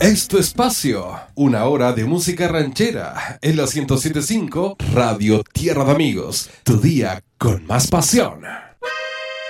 Es tu espacio, una hora de música ranchera en la 107.5 Radio Tierra de Amigos, tu día con más pasión.